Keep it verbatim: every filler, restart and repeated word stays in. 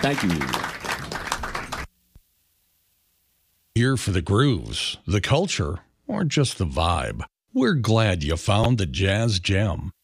Thank you. Here for the grooves, the culture, or just the vibe. We're glad you found the Jazz Gem.